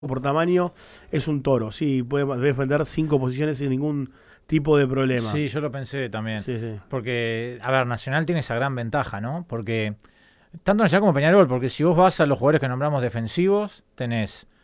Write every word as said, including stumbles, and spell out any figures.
por tamaño es un toro, sí, puede defender cinco posiciones sin ningún tipo de problema. Sí, yo lo pensé también. Sí, sí. Porque, a ver, Nacional tiene esa gran ventaja, ¿no? Porque, tanto Nacional como Peñarol, porque si vos vas a los jugadores que nombramos defensivos, tenés